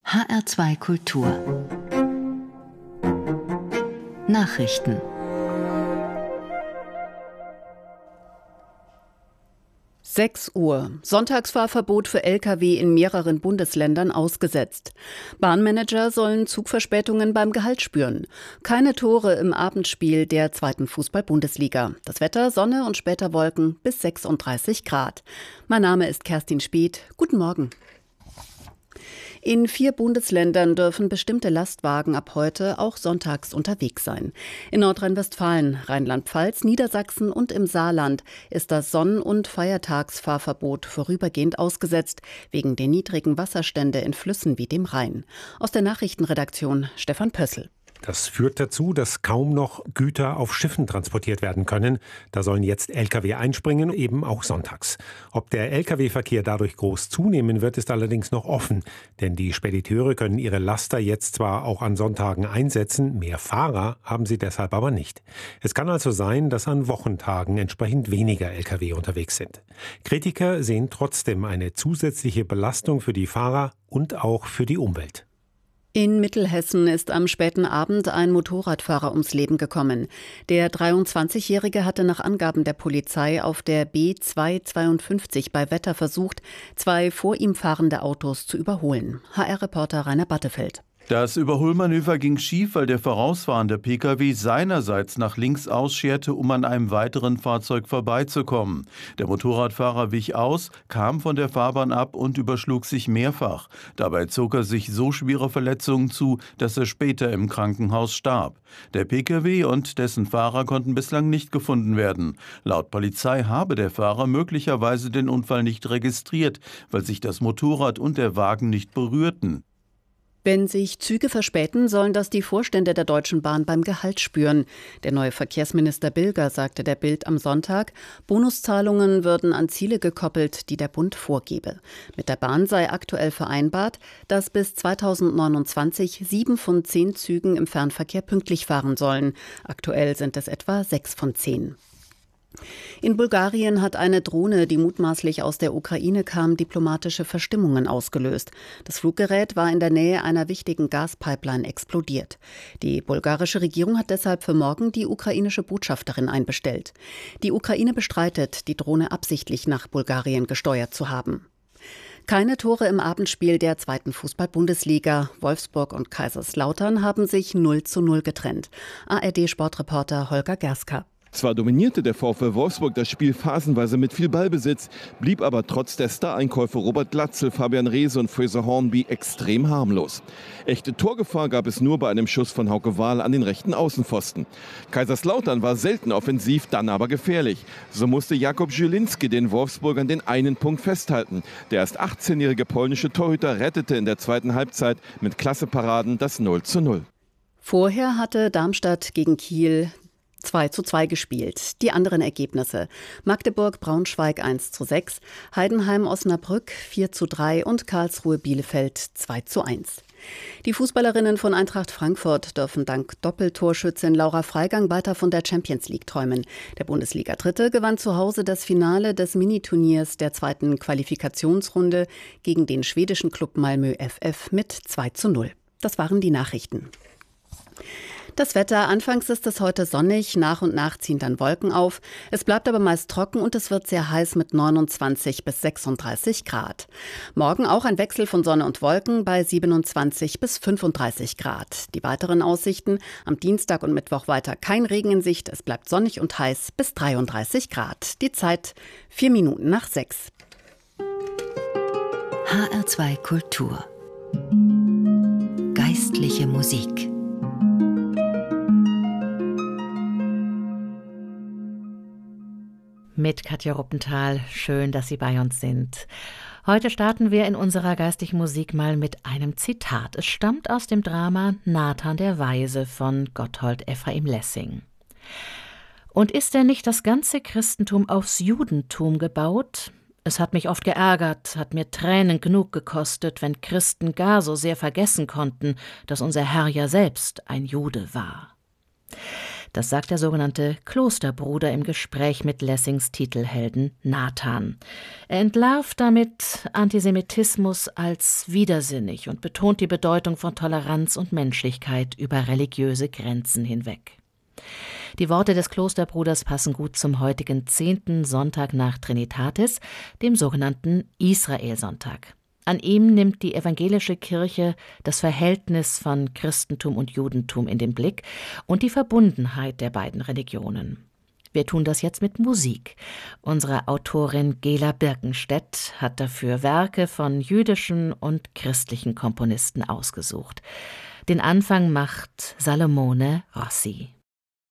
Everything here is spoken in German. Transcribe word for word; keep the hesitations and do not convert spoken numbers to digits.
H R zwei Kultur Nachrichten. sechs Uhr. Sonntagsfahrverbot für L K W in mehreren Bundesländern ausgesetzt. Bahnmanager sollen Zugverspätungen beim Gehalt spüren. Keine Tore im Abendspiel der zweiten Fußball-Bundesliga. Das Wetter, Sonne und später Wolken bis sechsunddreißig Grad. Mein Name ist Kerstin Speth. Guten Morgen. In vier Bundesländern dürfen bestimmte Lastwagen ab heute auch sonntags unterwegs sein. In Nordrhein-Westfalen, Rheinland-Pfalz, Niedersachsen und im Saarland ist das Sonn- und Feiertagsfahrverbot vorübergehend ausgesetzt, wegen der niedrigen Wasserstände in Flüssen wie dem Rhein. Aus der Nachrichtenredaktion Stefan Pössl. Das führt dazu, dass kaum noch Güter auf Schiffen transportiert werden können. Da sollen jetzt L K W einspringen, eben auch sonntags. Ob der L K W-Verkehr dadurch groß zunehmen wird, ist allerdings noch offen. Denn die Spediteure können ihre Laster jetzt zwar auch an Sonntagen einsetzen, mehr Fahrer haben sie deshalb aber nicht. Es kann also sein, dass an Wochentagen entsprechend weniger L K W unterwegs sind. Kritiker sehen trotzdem eine zusätzliche Belastung für die Fahrer und auch für die Umwelt. In Mittelhessen ist am späten Abend ein Motorradfahrer ums Leben gekommen. Der dreiundzwanzigjährige hatte nach Angaben der Polizei auf der B zweihundertzweiundfünfzig bei Wetter versucht, zwei vor ihm fahrende Autos zu überholen. H R-Reporter Rainer Battefeld. Das Überholmanöver ging schief, weil der vorausfahrende Pkw seinerseits nach links ausscherte, um an einem weiteren Fahrzeug vorbeizukommen. Der Motorradfahrer wich aus, kam von der Fahrbahn ab und überschlug sich mehrfach. Dabei zog er sich so schwere Verletzungen zu, dass er später im Krankenhaus starb. Der Pkw und dessen Fahrer konnten bislang nicht gefunden werden. Laut Polizei habe der Fahrer möglicherweise den Unfall nicht registriert, weil sich das Motorrad und der Wagen nicht berührten. Wenn sich Züge verspäten, sollen das die Vorstände der Deutschen Bahn beim Gehalt spüren. Der neue Verkehrsminister Bilger sagte der Bild am Sonntag, Bonuszahlungen würden an Ziele gekoppelt, die der Bund vorgebe. Mit der Bahn sei aktuell vereinbart, dass bis zweitausendneunundzwanzig sieben von zehn Zügen im Fernverkehr pünktlich fahren sollen. Aktuell sind es etwa sechs von zehn. In Bulgarien hat eine Drohne, die mutmaßlich aus der Ukraine kam, diplomatische Verstimmungen ausgelöst. Das Fluggerät war in der Nähe einer wichtigen Gaspipeline explodiert. Die bulgarische Regierung hat deshalb für morgen die ukrainische Botschafterin einbestellt. Die Ukraine bestreitet, die Drohne absichtlich nach Bulgarien gesteuert zu haben. Keine Tore im Abendspiel der zweiten Fußball-Bundesliga. Wolfsburg und Kaiserslautern haben sich null zu null getrennt. A R D-Sportreporter Holger Gerska. Zwar dominierte der VfL Wolfsburg das Spiel phasenweise mit viel Ballbesitz, blieb aber trotz der Star-Einkäufe Robert Glatzel, Fabian Reese und Fraser Hornby extrem harmlos. Echte Torgefahr gab es nur bei einem Schuss von Hauke Wahl an den rechten Außenpfosten. Kaiserslautern war selten offensiv, dann aber gefährlich. So musste Jakub Zielinski den Wolfsburgern den einen Punkt festhalten. Der erst achtzehnjährige polnische Torhüter rettete in der zweiten Halbzeit mit Klasseparaden das null zu null. Vorher hatte Darmstadt gegen Kiel zwei zu zwei gespielt. Die anderen Ergebnisse: Magdeburg-Braunschweig eins zu sechs, Heidenheim-Osnabrück vier zu drei und Karlsruhe-Bielefeld zwei zu eins. Die Fußballerinnen von Eintracht Frankfurt dürfen dank Doppeltorschützin Laura Freigang weiter von der Champions League träumen. Der Bundesliga-Dritte gewann zu Hause das Finale des Miniturniers der zweiten Qualifikationsrunde gegen den schwedischen Klub Malmö F F mit zwei zu null. Das waren die Nachrichten. Das Wetter: Anfangs ist es heute sonnig, nach und nach ziehen dann Wolken auf. Es bleibt aber meist trocken und es wird sehr heiß mit neunundzwanzig bis sechsunddreißig Grad. Morgen auch ein Wechsel von Sonne und Wolken bei siebenundzwanzig bis fünfunddreißig Grad. Die weiteren Aussichten: am Dienstag und Mittwoch weiter kein Regen in Sicht. Es bleibt sonnig und heiß bis dreiunddreißig Grad. Die Zeit vier Minuten nach sechs. H R zwei Kultur Geistliche Musik. Mit Katja Ruppenthal. Schön, dass Sie bei uns sind. Heute starten wir in unserer geistigen Musik mal mit einem Zitat. Es stammt aus dem Drama Nathan der Weise von Gotthold Ephraim Lessing. Und ist denn nicht das ganze Christentum aufs Judentum gebaut? Es hat mich oft geärgert, hat mir Tränen genug gekostet, wenn Christen gar so sehr vergessen konnten, dass unser Herr ja selbst ein Jude war. Das sagt der sogenannte Klosterbruder im Gespräch mit Lessings Titelhelden Nathan. Er entlarvt damit Antisemitismus als widersinnig und betont die Bedeutung von Toleranz und Menschlichkeit über religiöse Grenzen hinweg. Die Worte des Klosterbruders passen gut zum heutigen zehnten Sonntag nach Trinitatis, dem sogenannten Israelsonntag. An ihm nimmt die evangelische Kirche das Verhältnis von Christentum und Judentum in den Blick und die Verbundenheit der beiden Religionen. Wir tun das jetzt mit Musik. Unsere Autorin Gela Birkenstedt hat dafür Werke von jüdischen und christlichen Komponisten ausgesucht. Den Anfang macht Salomone Rossi.